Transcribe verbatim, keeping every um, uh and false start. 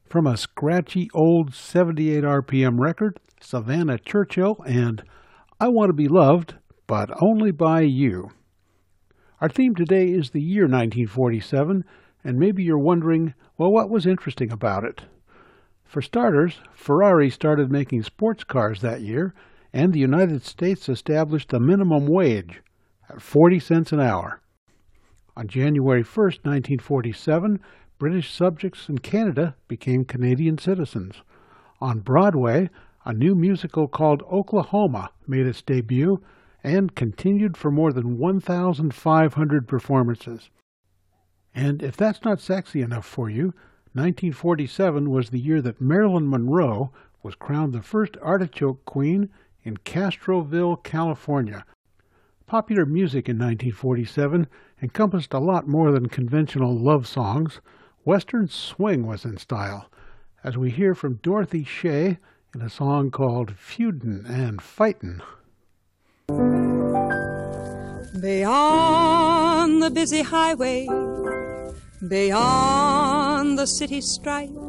From a scratchy old seventy-eight R P M record, Savannah Churchill and I Want to Be Loved, But Only by You. Our theme today is the year nineteen forty-seven, and maybe you're wondering, well, what was interesting about it? For starters, Ferrari started making sports cars that year, and the United States established a minimum wage at forty cents an hour. On January first, nineteen forty-seven, British subjects in Canada became Canadian citizens. On Broadway, a new musical called Oklahoma made its debut and continued for more than one thousand five hundred performances. And if that's not sexy enough for you, nineteen forty-seven was the year that Marilyn Monroe was crowned the first artichoke queen in Castroville, California. Popular music in nineteen forty-seven encompassed a lot more than conventional love songs. Western swing was in style, as we hear from Dorothy Shea in a song called Feudin' and Fightin'. Beyond the busy highway, beyond the city strife,